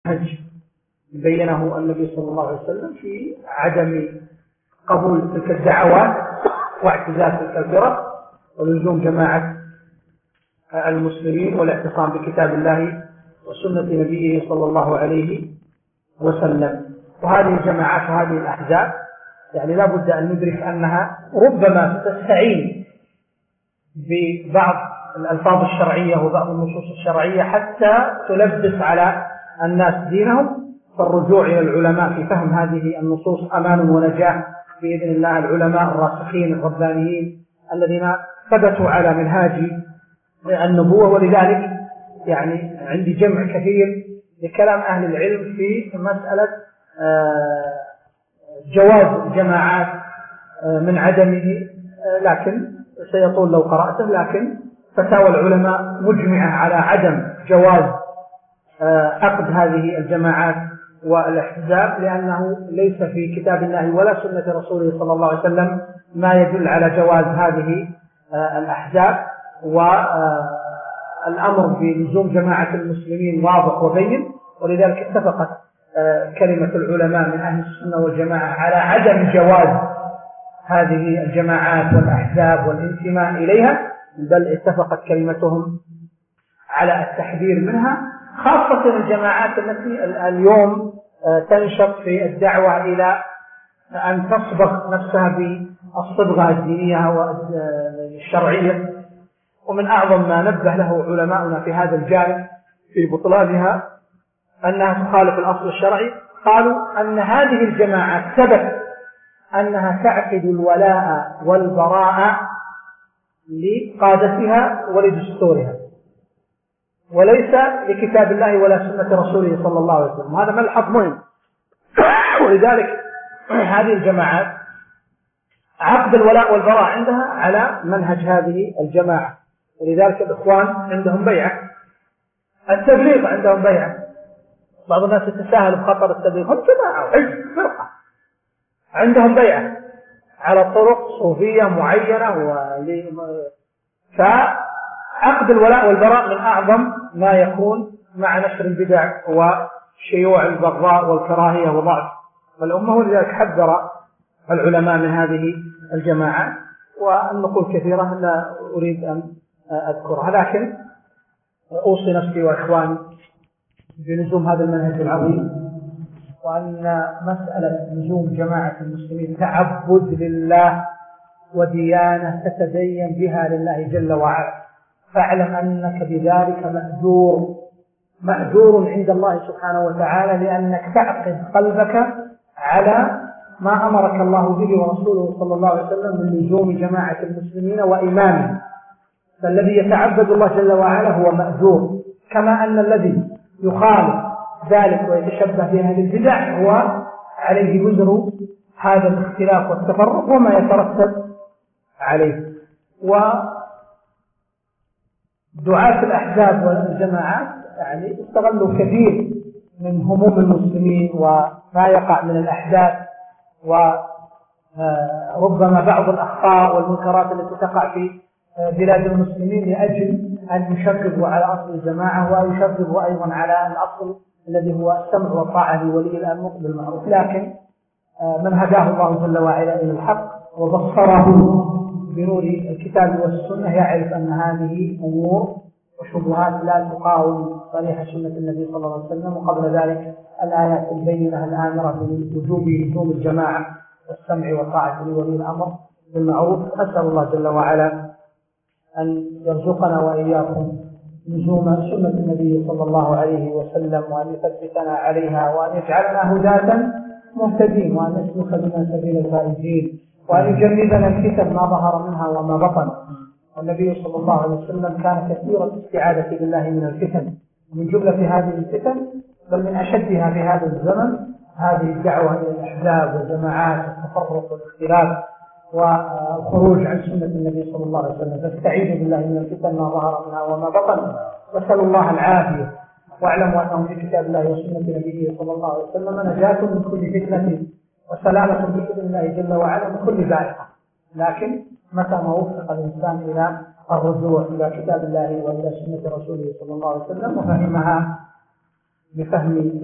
منهج بينه النبي صلى الله عليه وسلم في عدم قبول تلك الدعوات واعتزال تلك الفرق ولزوم جماعة المسلمين والاعتصام بكتاب الله وسنة نبيه صلى الله عليه وسلم. وهذه الجماعات وهذه الأحزاب يعني لا بد أن ندرك أنها ربما تستعين ببعض الألفاظ الشرعية وبعض النصوص الشرعية حتى تلبس على الناس دينهم، فالرجوع إلى العلماء في فهم هذه النصوص أمان ونجاة بإذن الله. العلماء الراسخين الربانيين الذين ثبتوا على منهاج النبوة. ولذلك يعني عندي جمع كثير لكلام أهل العلم في مسألة جواز الجماعات من عدمه، لكن سيطول لو قرأته. لكن فتاوى العلماء مجمعة على عدم جواز عقد هذه الجماعات والاحزاب، لأنه ليس في كتاب الله ولا سنة رسوله صلى الله عليه وسلم ما يدل على جواز هذه الأحزاب. والأمر بلزوم جماعة المسلمين واضح وبين، ولذلك اتفقت كلمة العلماء من أهل السنة والجماعة على عدم جواز هذه الجماعات والأحزاب والانتماء إليها، بل اتفقت كلمتهم على التحذير منها، خاصة الجماعات التي اليوم تنشط في الدعوة إلى أن تصبغ نفسها بالصبغة الدينية والشرعية. ومن أعظم ما نبه له علماؤنا في هذا الجانب في بطلانها أنها تخالف الأصل الشرعي. قالوا أن هذه الجماعات ثبت أنها تعقد الولاء والبراء لقادتها ولدستورها، وليس لكتاب الله ولا سنة رسوله صلى الله عليه وسلم. هذا ملحظ مهم. ولذلك هذه الجماعات عقد الولاء والبراء عندها على منهج هذه الجماعة. ولذلك الإخوان عندهم بيعة، التبليغ عندهم بيعة. بعض الناس يتساهل بخطر التبليغ، هم جماعة وحزب فرقة عندهم بيعة على طرق صوفية معينة. فعقد الولاء والبراء من أعظم ما يكون مع نشر البدع وشيوع البغضاء والكراهية وضعف الأمة. ولذلك حذر العلماء من هذه الجماعات، والنقول كثيرة لا أريد أن أذكرها، لكن أوصي نفسي وإخواني بلزوم هذا المنهج العظيم، وأن مسألة لزوم جماعة المسلمين تعبد لله وديانة تتدين بها لله جل وعلا. فاعلم أنك بذلك مأجور عند الله سبحانه وتعالى، لأنك تعقد قلبك على ما أمرك الله به ورسوله صلى الله عليه وسلم من لزوم جماعة المسلمين وإيمانهم. فالذي يتعبد الله جل وعلا هو مأجور، كما أن الذي يخالف ذلك ويتشبه بأهل البدع هو عليه وزر هذا الاختلاف والتفرق وما يترتب عليه. ودعاة الأحزاب والجماعات يعني استغلوا كثير من هموم المسلمين وما يقع من الأحداث، وربما بعض الأخطاء والمنكرات التي تقع في بلاد المسلمين، لأجل أن يشغبوا على أصل الجماعة ويشغبوا أيضا على الأصل الذي هو السمع والطاعة لولي الأمر بالمعروف. لكن من هداه الله جل وعلا إلى الحق وبصره بنور الكتاب والسنة يعرف أن هذه أمور وشبهات لا تقاوم صريح سنة النبي صلى الله عليه وسلم، وقبل ذلك الآيات البينة الآمرة بوجوب لزوم الجماعة والسمع والطاعة لولي الأمر بالمعروف. أسأل الله جل وعلا أن يرزقنا وإياكم لزوم سنة النبي صلى الله عليه وسلم، وأن يثبتنا عليها، وأن يجعلنا هداة مهتدين، وأن يسلك بنا سبيل الفائزين، وأن يجنبنا الفتن ما ظهر منها وما بطن. والنبي صلى الله عليه وسلم كان كثير الاستعاذة بالله من الفتن، ومن جملة هذه الفتن بل من أشدها في هذا الزمن هذه الدعوة إلى الأحزاب والجماعات والتفرق والاختلاف والخروج عن سنة النبي صلى الله عليه وسلم. فاستعيذوا بالله من الفتن ما ظهر منها وما بطن، واسألوا الله العافية، واعلموا أنه في كتاب الله وسنة نبيه صلى الله عليه وسلم نجاة من كل فتنة وسلامة بإذن الله جل وعلا من كل ذائقة. لكن متى ما وفق الإنسان إلى الرجوع إلى كتاب الله وإلى سنة رسوله صلى الله عليه وسلم وفهمها بفهم